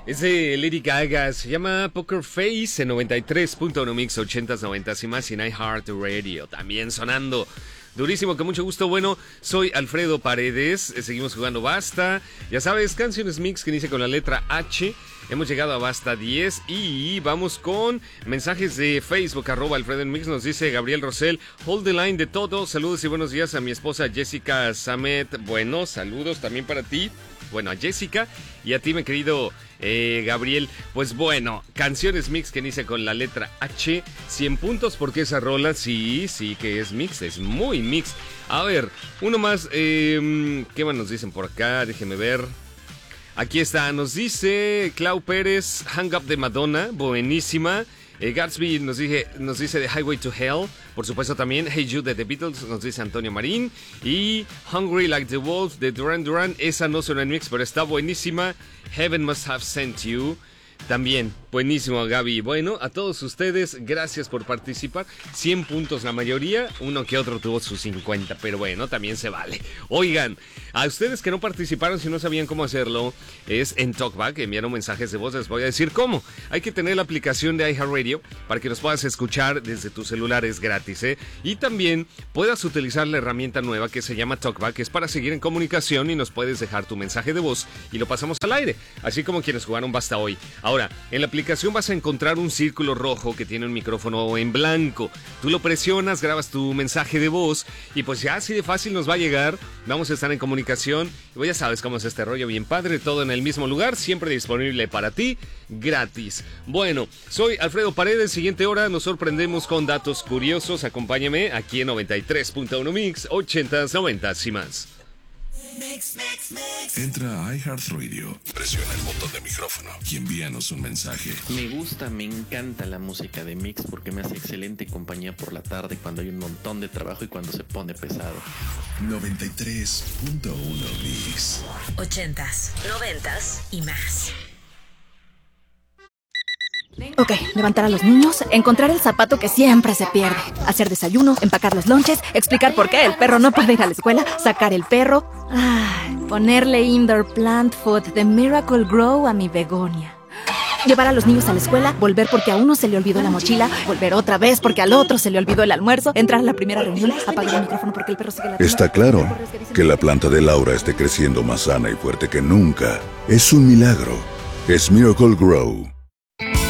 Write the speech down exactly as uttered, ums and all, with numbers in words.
Es de Lady Gaga, se llama Poker Face en noventa y tres punto uno Mix, ochentas, noventas y más, y iHeartRadio también sonando durísimo, con mucho gusto. Bueno, soy Alfredo Paredes, seguimos jugando Basta. Ya sabes, canciones mix que inicia con la letra H. Hemos llegado a Basta diez y vamos con mensajes de Facebook, arroba Alfredo en Mix. Nos dice Gabriel Rosell, hold the line de todo. Saludos y buenos días a mi esposa Jessica Samet. Bueno, saludos también para ti. Bueno, a Jessica y a ti, mi querido eh, Gabriel. Pues bueno, canciones mix que inicia con la letra H. cien puntos porque esa rola sí, sí que es mix, es muy mix. A ver, uno más. Eh, ¿Qué más nos dicen por acá? Déjeme ver. Aquí está, nos dice Clau Pérez, Hang Up de Madonna, buenísima. Eh, Gatsby nos dice, nos dice The Highway to Hell, por supuesto también Hey Jude de The Beatles, nos dice Antonio Marín. Y Hungry Like the Wolf de Duran Duran, esa no suena en mix, pero está buenísima. Heaven Must Have Sent You, también buenísimo, Gaby. Bueno, a todos ustedes, gracias por participar. cien puntos la mayoría, uno que otro tuvo sus cincuenta, pero bueno, también se vale. Oigan, a ustedes que no participaron, si no sabían cómo hacerlo, es en TalkBack, enviaron mensajes de voz, les voy a decir cómo. Hay que tener la aplicación de iHeartRadio para que nos puedas escuchar desde tu celular, es gratis, ¿eh? Y también puedas utilizar la herramienta nueva que se llama TalkBack, que es para seguir en comunicación y nos puedes dejar tu mensaje de voz y lo pasamos al aire, así como quienes jugaron Basta hoy. Ahora, en la aplicación vas a encontrar un círculo rojo que tiene un micrófono en blanco. Tú lo presionas, grabas tu mensaje de voz y pues ya así de fácil nos va a llegar. Vamos a estar en comunicación y pues ya sabes cómo es este rollo, bien padre, todo en el mismo lugar, siempre disponible para ti, gratis. Bueno, soy Alfredo Paredes, siguiente hora nos sorprendemos con datos curiosos. Acompáñame aquí en noventa y tres punto uno Mix, ochentas, noventas y más. Mix, mix, mix. Entra a iHeartRadio, presiona el botón de micrófono y envíanos un mensaje. Me gusta, me encanta la música de Mix porque me hace excelente compañía por la tarde cuando hay un montón de trabajo y cuando se pone pesado. noventa y tres punto uno Mix. Ochentas, noventas y más. Ok, levantar a los niños, encontrar el zapato que siempre se pierde, hacer desayuno, empacar los lonches, explicar por qué el perro no puede ir a la escuela, sacar el perro, ay, ponerle indoor plant food de Miracle Grow a mi begonia. Llevar a los niños a la escuela, volver porque a uno se le olvidó la mochila, volver otra vez porque al otro se le olvidó el almuerzo, entrar a la primera reunión, apagar el micrófono porque el perro sigue la... Está claro que la planta de Laura esté creciendo más sana y fuerte que nunca. Es un milagro. Es Miracle Grow.